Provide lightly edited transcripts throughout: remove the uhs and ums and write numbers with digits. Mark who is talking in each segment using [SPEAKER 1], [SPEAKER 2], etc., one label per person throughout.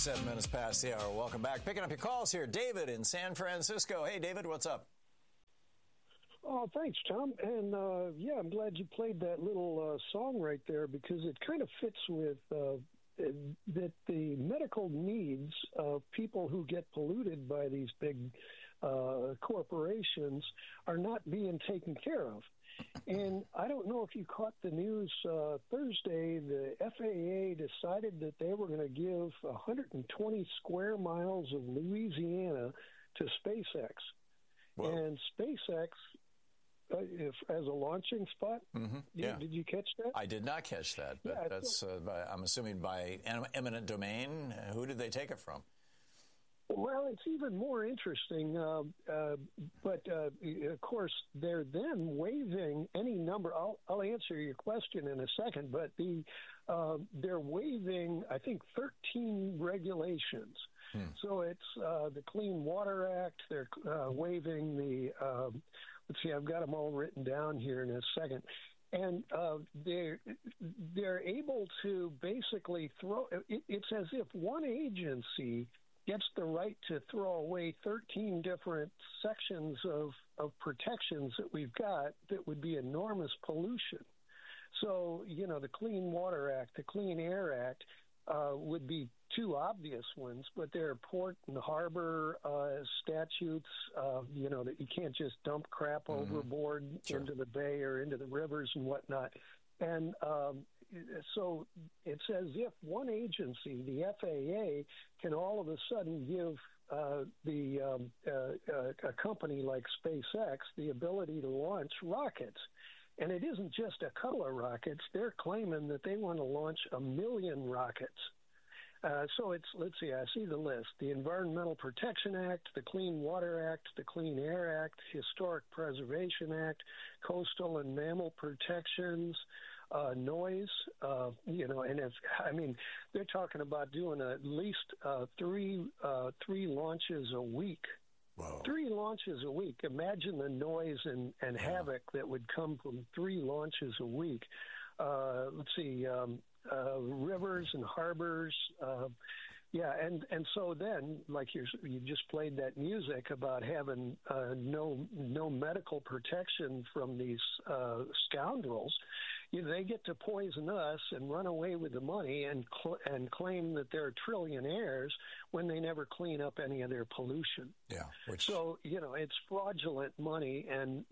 [SPEAKER 1] 7 minutes past the hour. Welcome back. Picking up your calls here. David in San Francisco. Hey, David, what's up?
[SPEAKER 2] Oh, thanks, Tom. And, I'm glad you played that little song right there because it kind of fits with that the medical needs of people who get polluted by these big corporations are not being taken care of. And I don't know if you caught the news Thursday, the FAA decided that they were going to give 120 square miles of Louisiana to SpaceX. Whoa. And SpaceX, as a launching spot, did you catch that?
[SPEAKER 1] I did not catch that, but that's I'm assuming by eminent domain. Who did they take it from?
[SPEAKER 2] Well, it's even more interesting, but of course they're then waiving any number. I'll answer your question in a second, but they're waiving, I think, 13 regulations. So it's the Clean Water Act. They're waiving the. Let's see, I've got them all written down here in a second. And they're able to basically throw. It's as if one agency gets the right to throw away 13 different sections of protections that we've got that would be enormous pollution. So, the Clean Water Act, the Clean Air Act would be two obvious ones, but there are port and harbor statutes, that you can't just dump crap overboard into the bay or into the rivers and whatnot. And so it's as if one agency, the FAA, can all of a sudden give a company like SpaceX the ability to launch rockets. And it isn't just a couple of rockets. They're claiming that they want to launch 1 million rockets. So let's see, I see the list. The Environmental Protection Act, the Clean Water Act, the Clean Air Act, Historic Preservation Act, Coastal and Mammal Protections, noise, and they're talking about doing at least three launches a week. Whoa. 3 launches a week. Imagine the noise and havoc that would come from 3 launches a week. Let's see, rivers and harbors. And so then, like you just played that music about having no medical protection from these scoundrels. They get to poison us and run away with the money and claim that they're trillionaires when they never clean up any of their pollution.
[SPEAKER 1] Yeah.
[SPEAKER 2] So it's fraudulent money, and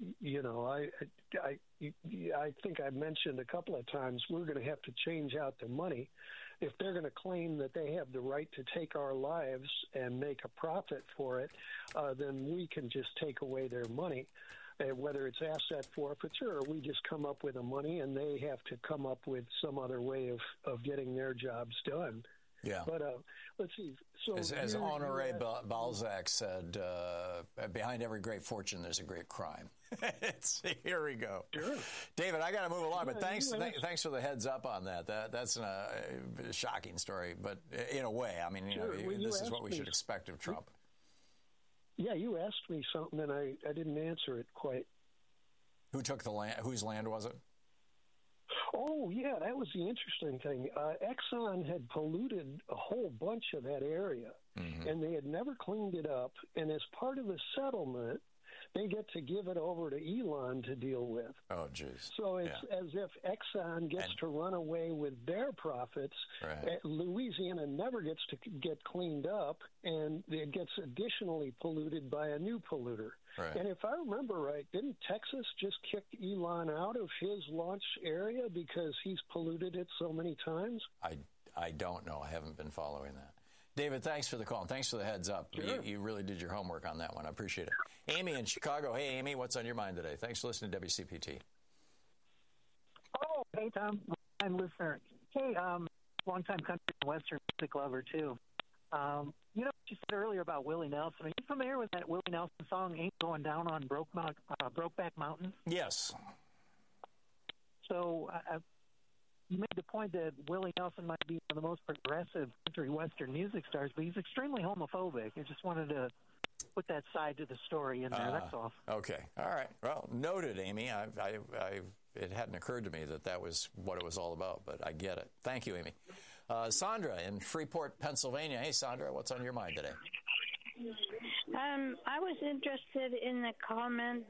[SPEAKER 2] I think I mentioned a couple of times we're going to have to change out their money if they're going to claim that they have the right to take our lives and make a profit for it. Then we can just take away their money. Whether it's asset forfeiture or we just come up with the money and they have to come up with some other way of getting their jobs done.
[SPEAKER 1] Yeah.
[SPEAKER 2] But let's see. So
[SPEAKER 1] as Honoré Balzac said, behind every great fortune, there's a great crime. Here we go.
[SPEAKER 2] Sure.
[SPEAKER 1] David, I got to move along, but thanks for the heads up on that. That's a shocking story, but in a way, this is what we should expect of Trump.
[SPEAKER 2] Yeah, you asked me something, and I didn't answer it quite.
[SPEAKER 1] Who took the land? Whose land was it?
[SPEAKER 2] Oh, yeah, that was the interesting thing. Exxon had polluted a whole bunch of that area, and they had never cleaned it up. And as part of the settlement, they get to give it over to Elon to deal with.
[SPEAKER 1] Oh, jeez.
[SPEAKER 2] So it's as if Exxon gets to run away with their profits.
[SPEAKER 1] Right.
[SPEAKER 2] Louisiana never gets to get cleaned up, and it gets additionally polluted by a new polluter.
[SPEAKER 1] Right.
[SPEAKER 2] And if I remember right, didn't Texas just kick Elon out of his launch area because he's polluted it so many times?
[SPEAKER 1] I don't know. I haven't been following that. David, thanks for the call, and thanks for the heads up.
[SPEAKER 2] Sure.
[SPEAKER 1] You really did your homework on that one. I appreciate it. Amy in Chicago. Hey, Amy, what's on your mind today? Thanks for listening to WCPT.
[SPEAKER 3] Oh, hey, Tom. I'm a listener. Hey, long-time country and Western music lover, too. What you said earlier about Willie Nelson. Are you familiar with that Willie Nelson song, Ain't Going Down on Brokeback Mountain?
[SPEAKER 1] Yes.
[SPEAKER 3] So you made the point that Willie Nelson might be one of the most progressive country Western music stars, but he's extremely homophobic. I just wanted to put that side to the story in there. That's all.
[SPEAKER 1] Okay. All right. Well, noted, Amy. It hadn't occurred to me that was what it was all about, but I get it. Thank you, Amy. Sandra in Freeport, Pennsylvania. Hey, Sandra, what's on your mind today?
[SPEAKER 4] I was interested in the comment